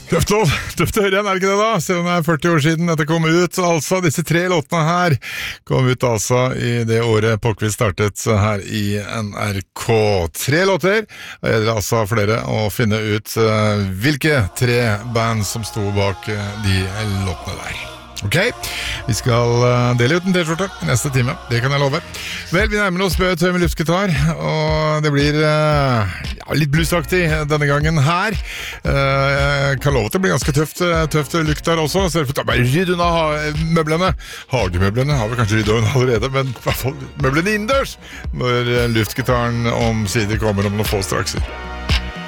Tøft å høre igjen, er det ikke det da? Selv om det er 40 år siden dette kom ut, altså disse 3 låtene her kom ut altså i det året Pokkvill startet her i NRK. 3 låter, og det gjelder altså flere å finne ut hvilke 3 band som sto bak de låtene der. Ok, vi skal dele ut en t-skjorte i neste time, det kan jeg love. Vel, vi nærmer oss Bø Tømme Luftgitar, og det blir litt bluesaktig denne gangen her. Jeg kan love at det blir ganske tøft lukt der også, så det er bare rydd unna møblene. Hagemøblene har vi kanskje ryddet unna allerede, men i hvert fall møblene innendørs, når luftgitaren omsider kommer om noen få straks.